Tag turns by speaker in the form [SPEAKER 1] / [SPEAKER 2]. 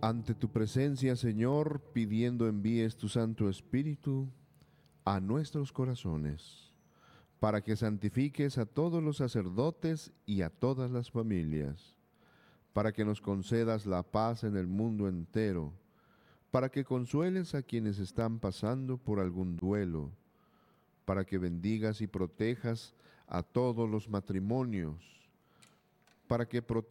[SPEAKER 1] Ante tu presencia, Señor, pidiendo envíes tu Santo Espíritu a nuestros corazones, para que santifiques a todos los sacerdotes y a todas las familias, para que nos concedas la paz en el mundo entero, para que consueles a quienes están pasando por algún duelo, para que bendigas y protejas a todos los matrimonios, para que